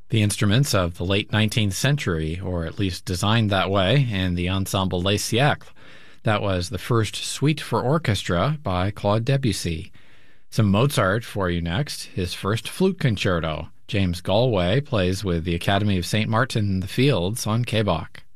The instruments of the late 19th century, or at least designed that way, in the Ensemble Les Siècles. That was the first suite for orchestra by Claude Debussy. Some Mozart for you next, his first flute concerto. James Galway plays with the Academy of St. Martin in the Fields on K-Bach.